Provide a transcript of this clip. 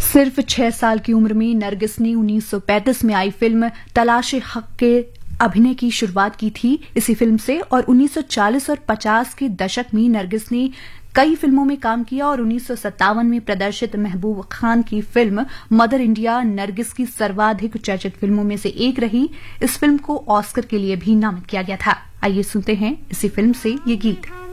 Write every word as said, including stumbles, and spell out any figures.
सिर्फ छह साल की उम्र में नरगिस ने उन्नीस सौ पैंतीस में आई फिल्म तलाशे हक के अभिनय की शुरुआत की थी इसी फिल्म से। और उन्नीस सौ चालीस और पचास के दशक में नरगिस ने कई फिल्मों में काम किया और उन्नीस सौ सत्तावन में प्रदर्शित महबूब खान की फिल्म मदर इंडिया नरगिस की सर्वाधिक चर्चित फिल्मों में से एक रही। इस फिल्म को ऑस्कर के लिए भी नामित किया गया था। आइए सुनते हैं इसी फिल्म से ये गीत।